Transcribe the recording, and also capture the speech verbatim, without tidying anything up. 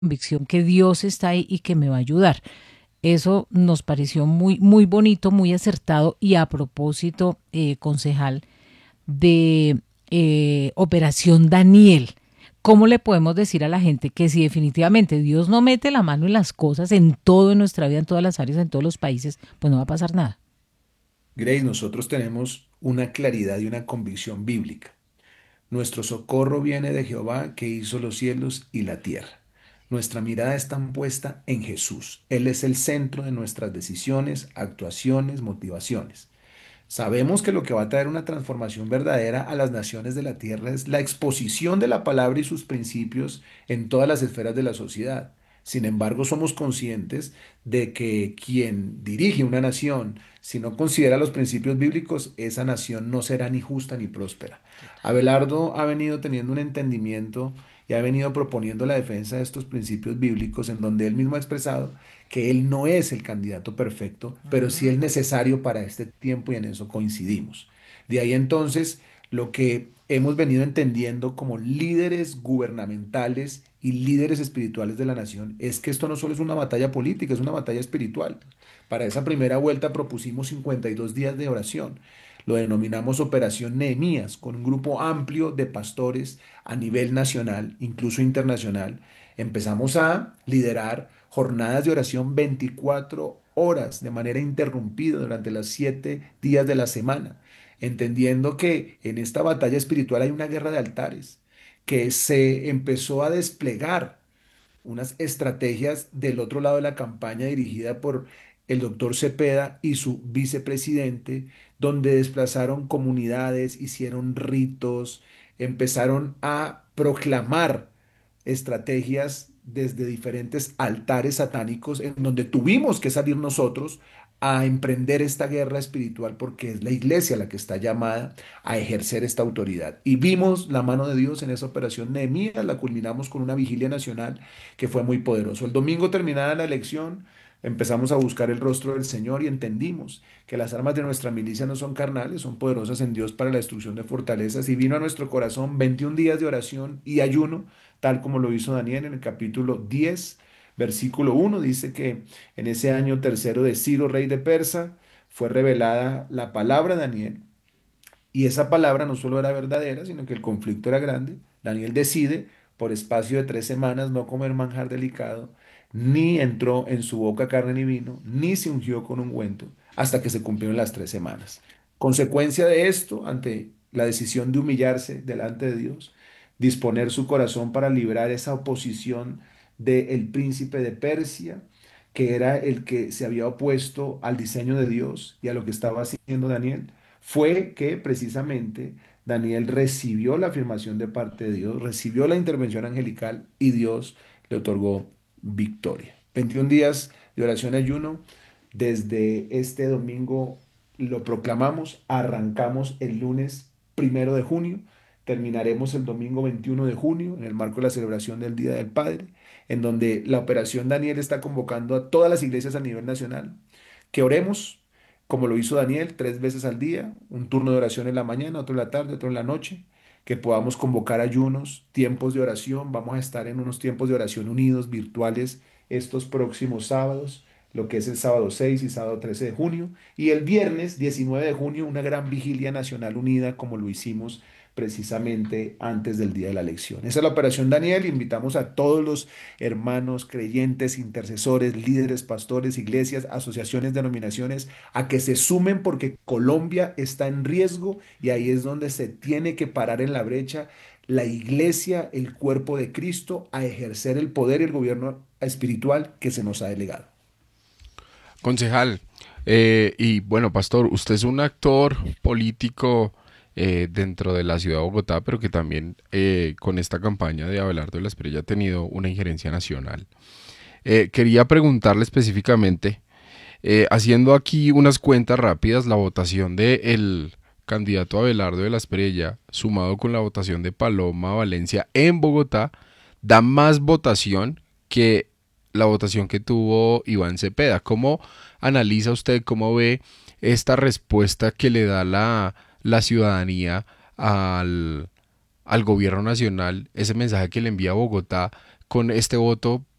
convicción que Dios está ahí y que me va a ayudar. Eso nos pareció muy, muy bonito, muy acertado y a propósito, eh, concejal, de eh, Operación Daniel. ¿Cómo le podemos decir a la gente que si definitivamente Dios no mete la mano en las cosas, en todo en nuestra vida, en todas las áreas, en todos los países, pues no va a pasar nada? Grace, nosotros tenemos una claridad y una convicción bíblica. Nuestro socorro viene de Jehová que hizo los cielos y la tierra. Nuestra mirada está puesta en Jesús. Él es el centro de nuestras decisiones, actuaciones, motivaciones. Sabemos que lo que va a traer una transformación verdadera a las naciones de la tierra es la exposición de la palabra y sus principios en todas las esferas de la sociedad. Sin embargo, somos conscientes de que quien dirige una nación, si no considera los principios bíblicos, esa nación no será ni justa ni próspera. Abelardo ha venido teniendo un entendimiento y ha venido proponiendo la defensa de estos principios bíblicos en donde él mismo ha expresado que él no es el candidato perfecto, pero sí Ujú. es necesario para este tiempo y en eso coincidimos. De ahí entonces lo que hemos venido entendiendo como líderes gubernamentales y líderes espirituales de la nación es que esto no solo es una batalla política, es una batalla espiritual. Para esa primera vuelta propusimos cincuenta y dos días de oración. Lo denominamos Operación Nehemías, con un grupo amplio de pastores a nivel nacional, incluso internacional. Empezamos a liderar jornadas de oración veinticuatro horas de manera interrumpida durante los siete días de la semana, entendiendo que en esta batalla espiritual hay una guerra de altares, que se empezó a desplegar unas estrategias del otro lado de la campaña dirigida por el doctor Cepeda y su vicepresidente, donde desplazaron comunidades, hicieron ritos, empezaron a proclamar estrategias desde diferentes altares satánicos en donde tuvimos que salir nosotros a emprender esta guerra espiritual porque es la iglesia la que está llamada a ejercer esta autoridad. Y vimos la mano de Dios en esa operación Nehemías, la culminamos con una vigilia nacional que fue muy poderoso. El domingo terminada la elección, empezamos a buscar el rostro del Señor y entendimos que las armas de nuestra milicia no son carnales, son poderosas en Dios para la destrucción de fortalezas. Y vino a nuestro corazón veintiún días de oración y ayuno, tal como lo hizo Daniel en el capítulo diez, versículo uno. Dice que en ese año tercero de Ciro, rey de Persa, fue revelada la palabra de Daniel. Y esa palabra no solo era verdadera, sino que el conflicto era grande. Daniel decide, por espacio de tres semanas, no comer manjar delicado, ni entró en su boca carne ni vino, ni se ungió con ungüento, hasta que se cumplieron las tres semanas. Consecuencia de esto, ante la decisión de humillarse delante de Dios, disponer su corazón para librar esa oposición del príncipe de Persia, que era el que se había opuesto al diseño de Dios y a lo que estaba haciendo Daniel, fue que precisamente Daniel recibió la afirmación de parte de Dios, recibió la intervención angelical y Dios le otorgó victoria. veintiún días de oración y ayuno. Desde este domingo lo proclamamos, arrancamos el lunes primero de junio, terminaremos el domingo veintiuno de junio en el marco de la celebración del Día del Padre, en donde la Operación Daniel está convocando a todas las iglesias a nivel nacional que oremos, como lo hizo Daniel, tres veces al día, un turno de oración en la mañana, otro en la tarde, otro en la noche, que podamos convocar ayunos, tiempos de oración. Vamos a estar en unos tiempos de oración unidos, virtuales, estos próximos sábados, lo que es el sábado seis y sábado trece de junio, y el viernes diecinueve de junio, una gran vigilia nacional unida, como lo hicimos precisamente antes del día de la elección. Esa es la operación Daniel. Invitamos a todos los hermanos, creyentes, intercesores, líderes, pastores, iglesias, asociaciones, denominaciones, a que se sumen porque Colombia está en riesgo y ahí es donde se tiene que parar en la brecha la iglesia, el cuerpo de Cristo, a ejercer el poder y el gobierno espiritual que se nos ha delegado. Concejal, eh, y bueno, pastor, usted es un actor político eh, dentro de la ciudad de Bogotá, pero que también eh, con esta campaña de Abelardo de la Espriella ha tenido una injerencia nacional. Eh, quería preguntarle específicamente, eh, haciendo aquí unas cuentas rápidas, la votación del candidato Abelardo de la Espriella, sumado con la votación de Paloma Valencia en Bogotá, da más votación que la votación que tuvo Iván Cepeda. ¿Cómo analiza usted, cómo ve esta respuesta que le da la, la ciudadanía al, al gobierno nacional, ese mensaje que le envía a Bogotá con este voto